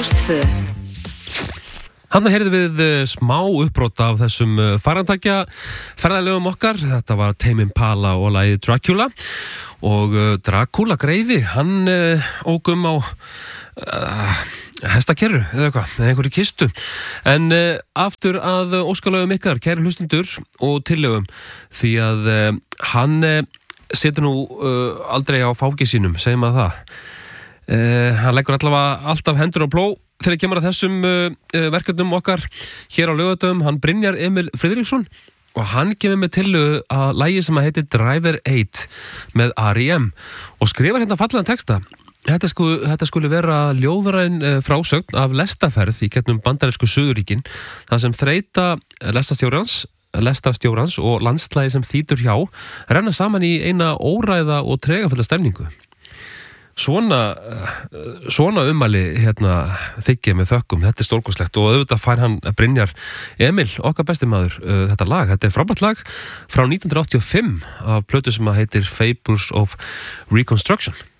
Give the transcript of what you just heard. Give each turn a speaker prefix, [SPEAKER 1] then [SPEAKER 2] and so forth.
[SPEAKER 1] Rás 2.
[SPEAKER 2] Þarna heyrðum við smá uppbrot af þessum farandakja ferðalögum okkar. Þetta var Tame Impala og lagið Dracula. Og Dracula greifi, hann ók á hestakerru eða eitthvað, eða einhverju kistu. En aftur að óskalögum ykkar, kæru hlustundur og tillögum, því að hann setur nú aldrei á fáki sínum, segjum að það. Hann leggur allavega alltaf hendur á plóg þegar kemur að þessum verkefnum okkar hér á Laugardögum. Hann Brynjar Emil Friðriksson og hann kemur með tillögu að lagi sem heitir Driver 8 með R.E.M. og skrifar hérna fallegan texta. Þetta skuli vera ljóðræn frásögn af lestaferð í gegnum bandarísku Suðurríkin, þar sem þreyta lestarstjórans og landslægi sem þýtur hjá renna saman í eina óræða og tregafulla stemningu. Svona ummæli þykja með þökkum. Þetta stórkostlegt og auðvitað fær hann Brynjar Emil, okkar besti maður, þetta lag. Þetta frábært lag frá 1985 af plötu sem heitir Fables of Reconstruction.